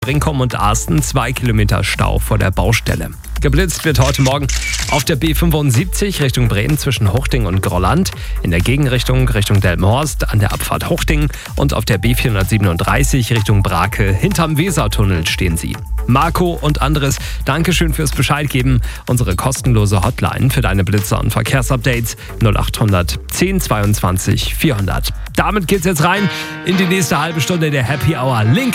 Brinkum und Arsten 2 Kilometer Stau vor der Baustelle. Geblitzt wird heute Morgen auf der B75 Richtung Bremen zwischen Huchting und Grolland, in der Gegenrichtung Richtung Delmenhorst an der Abfahrt Huchting und auf der B437 Richtung Brake hinterm Wesertunnel stehen sie. Marco und Andres, Dankeschön fürs Bescheid geben. Unsere kostenlose Hotline für deine Blitzer und Verkehrsupdates 0800 10 22 400. Damit geht's jetzt rein in die nächste halbe Stunde der Happy Hour. Link